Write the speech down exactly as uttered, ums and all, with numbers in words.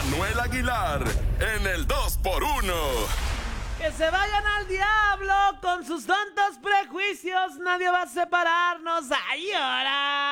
Manuel Aguilar en el dos por uno. Que se vayan al diablo con sus tontos prejuicios. Nadie va a separarnos. ¡Ay, ahora!